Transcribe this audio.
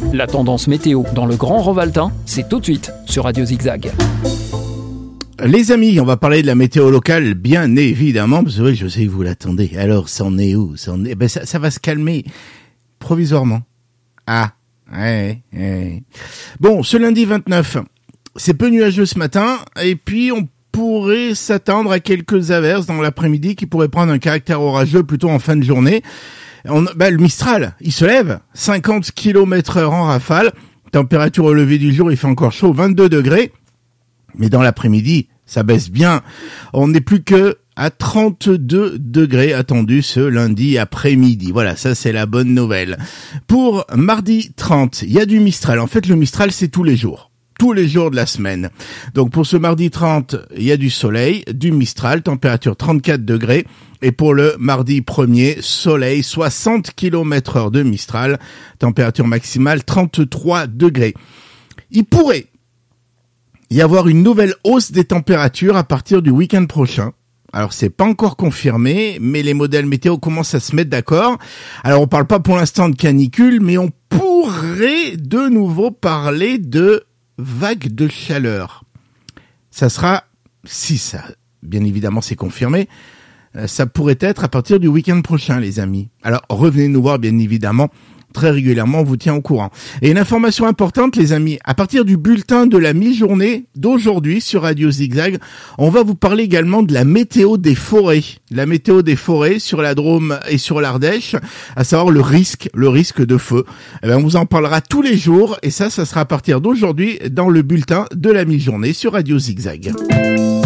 La tendance météo dans le Grand Rovaltin, c'est tout de suite sur Radio Zigzag. Les amis, on va parler de la météo locale, bien évidemment, parce que oui, je sais que vous l'attendez. Alors, c'en est où? Ça va se calmer provisoirement. Ah, ouais. Bon, ce lundi 29, c'est peu nuageux ce matin, et puis on pourrait s'attendre à quelques averses dans l'après-midi qui pourraient prendre un caractère orageux plutôt en fin de journée. Le Mistral, il se lève, 50 km/h en rafale, température au lever du jour, il fait encore chaud, 22 degrés, mais dans l'après-midi, ça baisse bien. On n'est plus que à 32 degrés attendus ce lundi après-midi. Voilà, ça c'est la bonne nouvelle. Pour mardi 30, il y a du Mistral. En fait, le Mistral, c'est tous les jours de la semaine. Donc pour ce mardi 30, il y a du soleil, du Mistral, température 34 degrés. Et pour le mardi 1er, soleil, 60 km/h de Mistral, température maximale 33 degrés. Il pourrait y avoir une nouvelle hausse des températures à partir du week-end prochain. Alors c'est pas encore confirmé, mais les modèles météo commencent à se mettre d'accord. Alors on parle pas pour l'instant de canicule, mais on pourrait de nouveau parler de vague de chaleur. Ça sera, si ça, bien évidemment c'est confirmé, ça pourrait être à partir du week-end prochain, les amis. Alors revenez nous voir, bien évidemment, très régulièrement, on vous tient au courant. Et une information importante, les amis, à partir du bulletin de la mi-journée d'aujourd'hui sur Radio Zigzag, on va vous parler également de la météo des forêts. La météo des forêts sur la Drôme et sur l'Ardèche, à savoir le risque de feu. On vous en parlera tous les jours et ça sera à partir d'aujourd'hui dans le bulletin de la mi-journée sur Radio Zigzag.